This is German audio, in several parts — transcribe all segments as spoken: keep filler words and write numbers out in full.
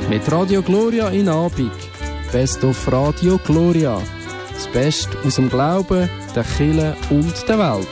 Mit Radio Gloria in Abend. Best of Radio Gloria. Das Beste aus dem Glauben, der Kirche und der Welt.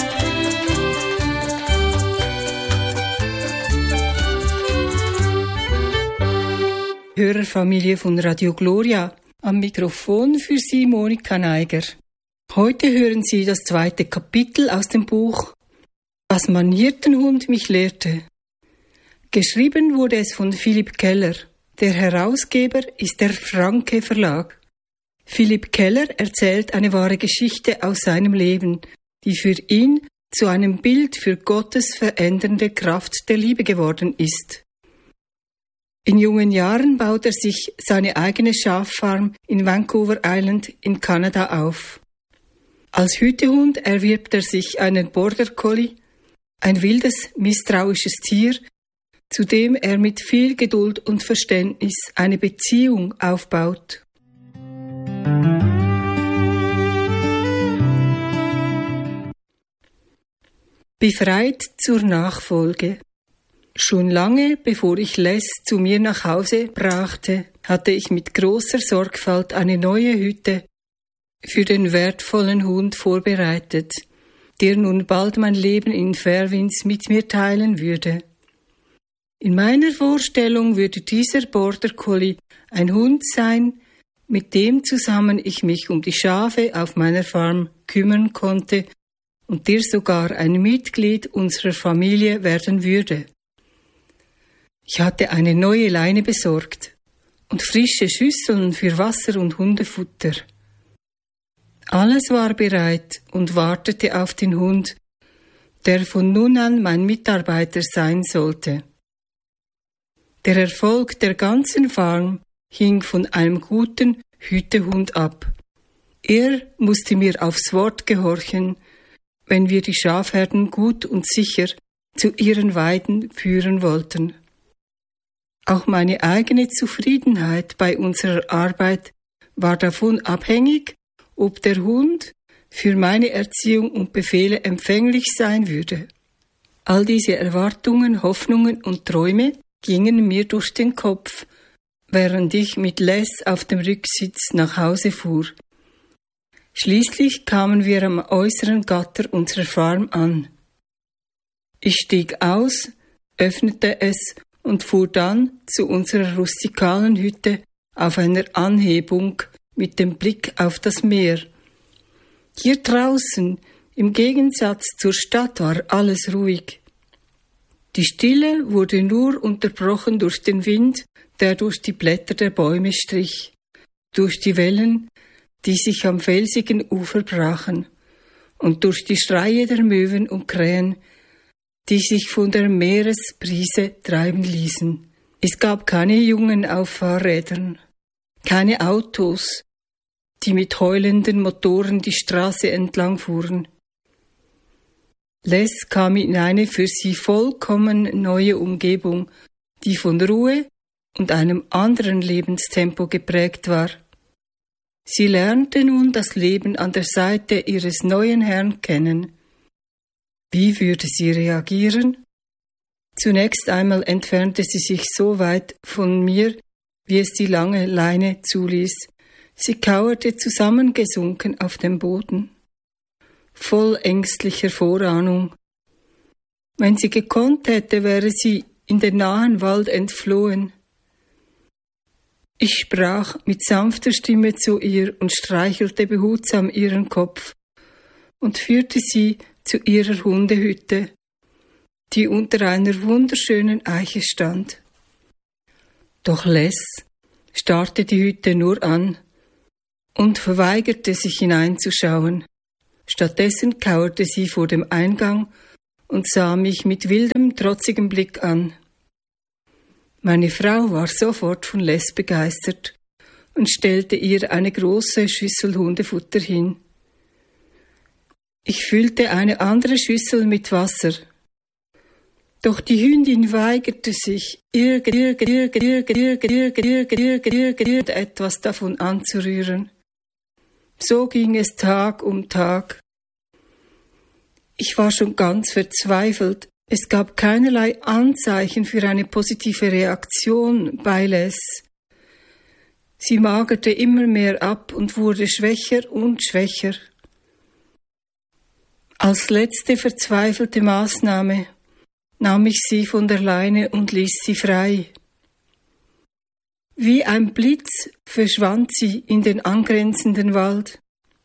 Hörerfamilie von Radio Gloria. Am Mikrofon für Sie Monika Neiger. Heute hören Sie das zweite Kapitel aus dem Buch Was mein Hirtenhund mich lehrte. Geschrieben wurde es von Philipp Keller. Der Herausgeber ist der Franke Verlag. Philipp Keller erzählt eine wahre Geschichte aus seinem Leben, die für ihn zu einem Bild für Gottes verändernde Kraft der Liebe geworden ist. In jungen Jahren baut er sich seine eigene Schaffarm in Vancouver Island in Kanada auf. Als Hütehund erwirbt er sich einen Border Collie, ein wildes, misstrauisches Tier, zu dem er mit viel Geduld und Verständnis eine Beziehung aufbaut. Befreit zur Nachfolge. Schon lange, bevor ich Les zu mir nach Hause brachte, hatte ich mit großer Sorgfalt eine neue Hütte für den wertvollen Hund vorbereitet, der nun bald mein Leben in Fairwinds mit mir teilen würde. In meiner Vorstellung würde dieser Border Collie ein Hund sein, mit dem zusammen ich mich um die Schafe auf meiner Farm kümmern konnte und der sogar ein Mitglied unserer Familie werden würde. Ich hatte eine neue Leine besorgt und frische Schüsseln für Wasser und Hundefutter. Alles war bereit und wartete auf den Hund, der von nun an mein Mitarbeiter sein sollte. Der Erfolg der ganzen Farm hing von einem guten Hütehund ab. Er musste mir aufs Wort gehorchen, wenn wir die Schafherden gut und sicher zu ihren Weiden führen wollten. Auch meine eigene Zufriedenheit bei unserer Arbeit war davon abhängig, ob der Hund für meine Erziehung und Befehle empfänglich sein würde. All diese Erwartungen, Hoffnungen und Träume gingen mir durch den Kopf, während ich mit Les auf dem Rücksitz nach Hause fuhr. Schließlich kamen wir am äußeren Gatter unserer Farm an. Ich stieg aus, öffnete es und fuhr dann zu unserer rustikalen Hütte auf einer Anhebung mit dem Blick auf das Meer. Hier draußen, im Gegensatz zur Stadt, war alles ruhig. Die Stille wurde nur unterbrochen durch den Wind, der durch die Blätter der Bäume strich, durch die Wellen, die sich am felsigen Ufer brachen, und durch die Schreie der Möwen und Krähen, die sich von der Meeresbrise treiben ließen. Es gab keine Jungen auf Fahrrädern, keine Autos, die mit heulenden Motoren die Straße entlang fuhren. Les kam in eine für sie vollkommen neue Umgebung, die von Ruhe und einem anderen Lebenstempo geprägt war. Sie lernte nun das Leben an der Seite ihres neuen Herrn kennen. Wie würde sie reagieren? Zunächst einmal entfernte sie sich so weit von mir, wie es die lange Leine zuließ. Sie kauerte zusammengesunken auf dem Boden, voll ängstlicher Vorahnung. Wenn sie gekonnt hätte, wäre sie in den nahen Wald entflohen. Ich sprach mit sanfter Stimme zu ihr und streichelte behutsam ihren Kopf und führte sie zu ihrer Hundehütte, die unter einer wunderschönen Eiche stand. Doch Les starrte die Hütte nur an und verweigerte sich hineinzuschauen. Stattdessen kauerte sie vor dem Eingang und sah mich mit wildem, trotzigem Blick an. Meine Frau war sofort von Les begeistert und stellte ihr eine große Schüssel Hundefutter hin. Ich füllte eine andere Schüssel mit Wasser. Doch die Hündin weigerte sich, irgendetwas davon anzurühren. So ging es Tag um Tag. Ich war schon ganz verzweifelt. Es gab keinerlei Anzeichen für eine positive Reaktion bei Les. Sie magerte immer mehr ab und wurde schwächer und schwächer. Als letzte verzweifelte Maßnahme nahm ich sie von der Leine und ließ sie frei. Wie ein Blitz verschwand sie in den angrenzenden Wald.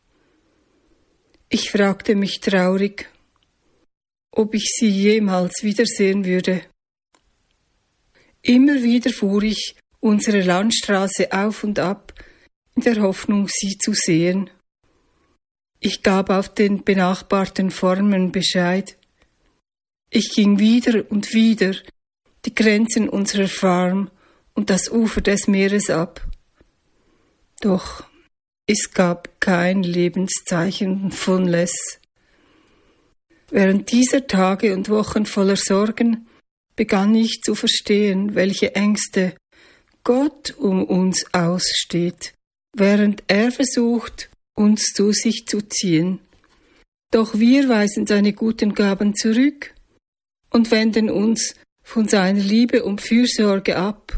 Ich fragte mich traurig, ob ich sie jemals wiedersehen würde. Immer wieder fuhr ich unsere Landstraße auf und ab, in der Hoffnung, sie zu sehen. Ich gab auf den benachbarten Farmen Bescheid. Ich ging wieder und wieder die Grenzen unserer Farm und das Ufer des Meeres ab. Doch es gab kein Lebenszeichen von Les. Während dieser Tage und Wochen voller Sorgen begann ich zu verstehen, welche Ängste Gott um uns aussteht, während er versucht, uns zu sich zu ziehen. Doch wir weisen seine guten Gaben zurück und wenden uns von seiner Liebe und Fürsorge ab.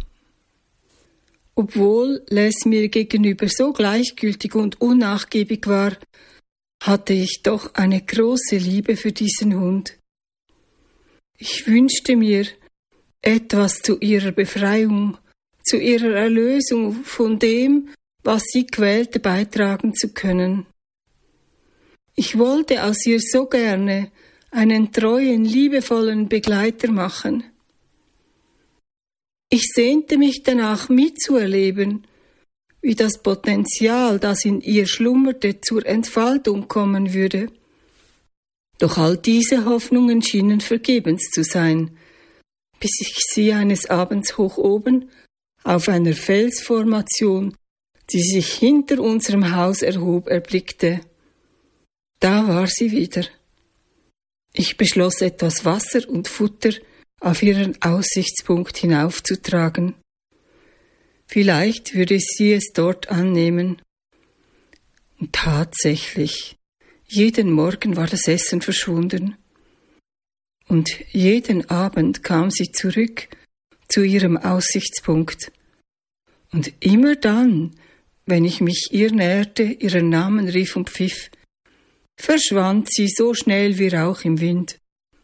Obwohl Les mir gegenüber so gleichgültig und unnachgiebig war, hatte ich doch eine große Liebe für diesen Hund. Ich wünschte mir, etwas zu ihrer Befreiung, zu ihrer Erlösung von dem, was sie quälte, beitragen zu können. Ich wollte aus ihr so gerne einen treuen, liebevollen Begleiter machen. Ich sehnte mich danach mitzuerleben, wie das Potenzial, das in ihr schlummerte, zur Entfaltung kommen würde. Doch all diese Hoffnungen schienen vergebens zu sein, bis ich sie eines Abends hoch oben auf einer Felsformation, die sich hinter unserem Haus erhob, erblickte. Da war sie wieder. Ich beschloss, etwas Wasser und Futter auf ihren Aussichtspunkt hinaufzutragen. Vielleicht würde sie es dort annehmen. Und tatsächlich, jeden Morgen war das Essen verschwunden. Und jeden Abend kam sie zurück zu ihrem Aussichtspunkt. Und immer dann, wenn ich mich ihr näherte, ihren Namen rief und pfiff, verschwand sie so schnell wie Rauch im Wind.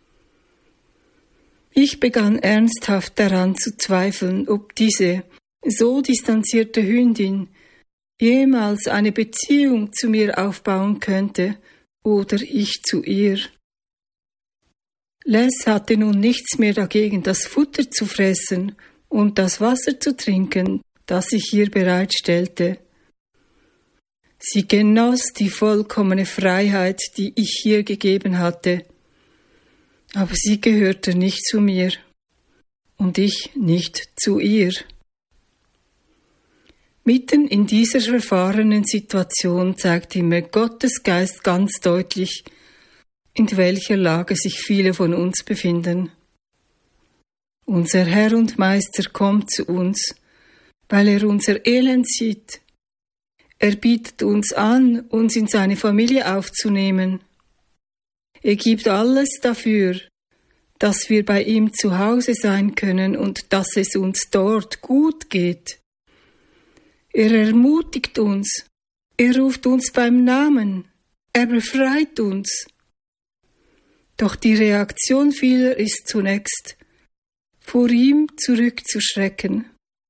Ich begann ernsthaft daran zu zweifeln, ob diese so distanzierte Hündin jemals eine Beziehung zu mir aufbauen könnte oder ich zu ihr. Les hatte nun nichts mehr dagegen, das Futter zu fressen und das Wasser zu trinken, das ich ihr bereitstellte. Sie genoss die vollkommene Freiheit, die ich ihr gegeben hatte, aber sie gehörte nicht zu mir und ich nicht zu ihr. Mitten in dieser verfahrenen Situation zeigte mir Gottes Geist ganz deutlich, in welcher Lage sich viele von uns befinden. Unser Herr und Meister kommt zu uns, weil er unser Elend sieht. Er bietet uns an, uns in seine Familie aufzunehmen. Er gibt alles dafür, dass wir bei ihm zu Hause sein können und dass es uns dort gut geht. Er ermutigt uns, er ruft uns beim Namen, er befreit uns. Doch die Reaktion vieler ist zunächst, vor ihm zurückzuschrecken.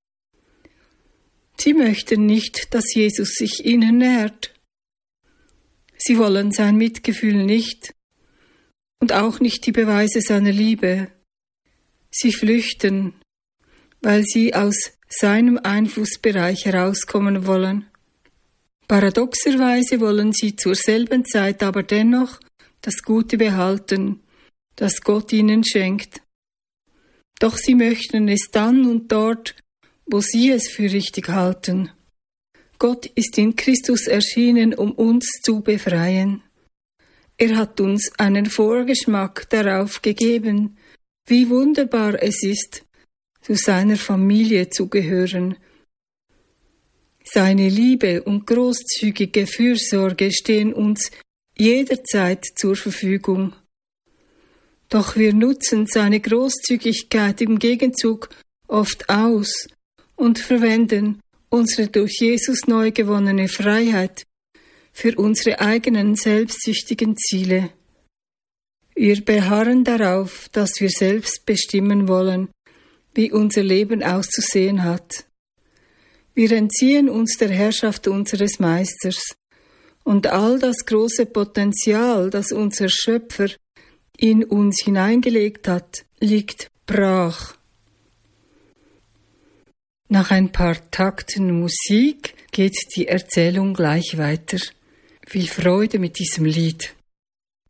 Sie möchten nicht, dass Jesus sich ihnen nähert. Sie wollen sein Mitgefühl nicht und auch nicht die Beweise seiner Liebe. Sie flüchten, weil sie aus seinem Einflussbereich herauskommen wollen. Paradoxerweise wollen sie zur selben Zeit aber dennoch das Gute behalten, das Gott ihnen schenkt. Doch sie möchten es dann und dort, wo sie es für richtig halten. Gott ist in Christus erschienen, um uns zu befreien. Er hat uns einen Vorgeschmack darauf gegeben, wie wunderbar es ist, zu seiner Familie zu gehören. Seine Liebe und großzügige Fürsorge stehen uns jederzeit zur Verfügung. Doch wir nutzen seine Großzügigkeit im Gegenzug oft aus und verwenden unsere durch Jesus neu gewonnene Freiheit für unsere eigenen selbstsüchtigen Ziele. Wir beharren darauf, dass wir selbst bestimmen wollen, wie unser Leben auszusehen hat. Wir entziehen uns der Herrschaft unseres Meisters und all das große Potenzial, das unser Schöpfer in uns hineingelegt hat, liegt brach. Nach ein paar Takten Musik geht die Erzählung gleich weiter. Viel Freude mit diesem Lied.